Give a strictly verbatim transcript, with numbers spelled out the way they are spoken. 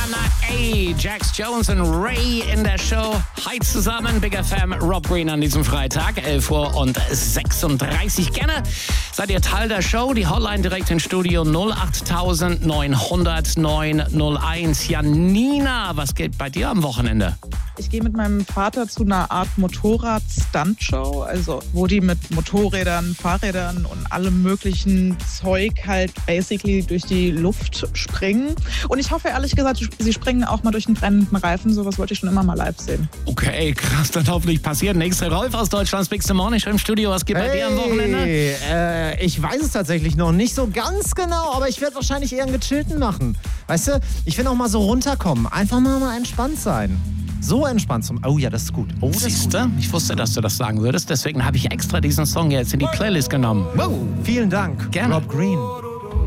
Rihanna A, Jax Jones und Ray in der Show. Hi zusammen, Big F M, Rob Green an diesem Freitag, elf Uhr sechsunddreißig. Gerne seid ihr Teil der Show. Die Hotline direkt ins Studio null acht neunhundert neun null eins. Janina, was geht bei dir am Wochenende? Ich gehe mit meinem Vater zu einer Art Motorrad-Stunt-Show, also wo die mit Motorrädern, Fahrrädern und allem möglichen Zeug halt basically durch die Luft springen. Und ich hoffe ehrlich gesagt, sie springen auch mal durch einen brennenden Reifen. Sowas wollte ich schon immer mal live sehen. Okay, krass, dann hoffentlich passiert. Nächster Rolf aus Deutschlands Big Morning Show im Studio. Was geht bei hey, dir am Wochenende? Äh, ich weiß es tatsächlich noch nicht so ganz genau, aber ich werde wahrscheinlich eher einen gechillten machen. Weißt du, ich will auch mal so runterkommen. Einfach mal, mal entspannt sein. So entspannt zum... Oh ja, das ist gut. Oh, Siehst du? Ich wusste, dass du das sagen würdest. Deswegen habe ich extra diesen Song jetzt in die Playlist genommen. Wow, vielen Dank. Gerne. Rob Green.